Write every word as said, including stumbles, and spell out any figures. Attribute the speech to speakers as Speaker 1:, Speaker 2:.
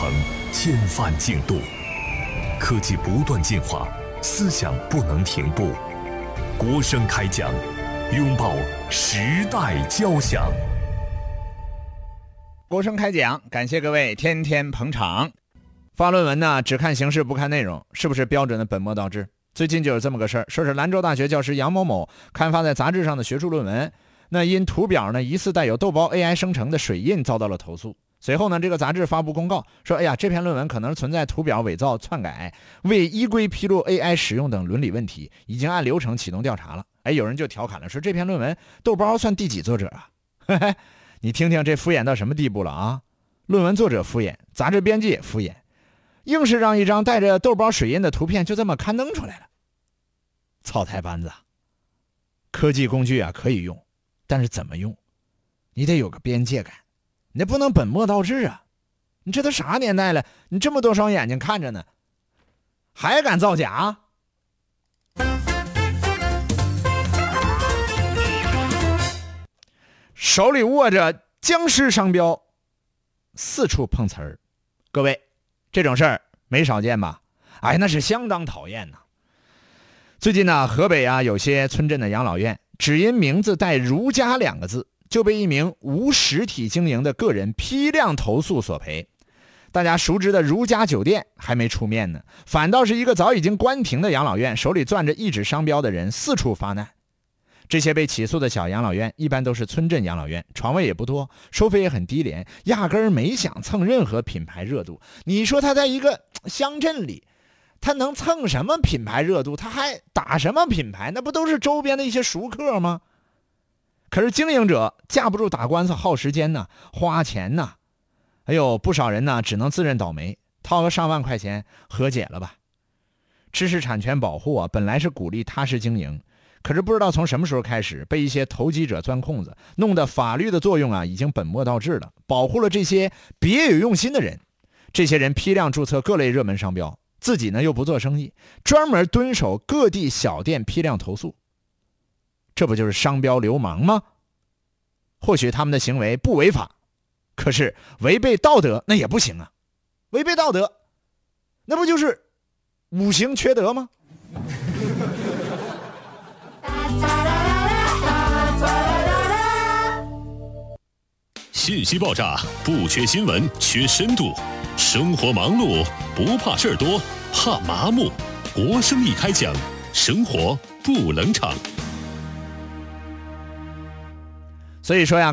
Speaker 1: 腾，坚范进度。科技不断进化，思想不能停步。国声开讲，拥抱时代交响。
Speaker 2: 国声开讲，感谢各位天天捧场。发论文呢，只看形式不看内容，是不是标准的本末倒置？最近就有这么个事儿，说是兰州大学教师杨某某刊发在杂志上的学术论文，那因图表呢疑似带有豆包 A I 生成的水印遭到了投诉。随后呢，这个杂志发布公告说，哎呀，这篇论文可能存在图表伪造、篡改、未依规披露 A I 使用等伦理问题，已经按流程启动调查了。哎，有人就调侃了，说这篇论文豆包算第几作者啊？嘿嘿，你听听这敷衍到什么地步了啊？论文作者敷衍，杂志编辑也敷衍，硬是让一张带着豆包水印的图片就这么刊登出来了。草台班子啊！科技工具啊可以用，但是怎么用，你得有个边界感，你不能本末倒置啊！你这都啥年代了，你这么多双眼睛看着呢，还敢造假？手里握着僵尸商标，四处碰瓷儿，各位，这种事儿没少见吧？哎，那是相当讨厌呐。最近呢，河北啊有些村镇的养老院，只因名字带如家两个字，就被一名无实体经营的个人批量投诉索赔。大家熟知的如家酒店还没出面呢，反倒是一个早已经关停的养老院，手里攥着一纸商标的人四处发难。这些被起诉的小养老院一般都是村镇养老院，床位也不多，收费也很低廉，压根儿没想蹭任何品牌热度。你说他在一个乡镇里，他能蹭什么品牌热度？他还打什么品牌？那不都是周边的一些熟客吗？可是经营者架不住打官司耗时间呢，花钱呢。哎呦，不少人呢只能自认倒霉，掏个上万块钱和解了吧。知识产权保护啊，本来是鼓励踏实经营，可是不知道从什么时候开始，被一些投机者钻空子，弄得法律的作用啊已经本末倒置了，保护了这些别有用心的人。这些人批量注册各类热门商标，自己呢又不做生意，专门蹲守各地小店批量投诉，这不就是商标流氓吗？或许他们的行为不违法，可是违背道德那也不行啊！违背道德，那不就是五行缺德吗？
Speaker 1: 信息爆炸不缺新闻，缺深度。生活忙碌不怕事儿多，怕麻木。国声一开讲，生活不冷场。
Speaker 2: 所以说呀。